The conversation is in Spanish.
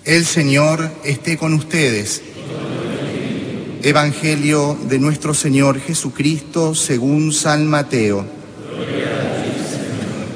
El Señor esté con ustedes. Evangelio de nuestro Señor Jesucristo según San Mateo.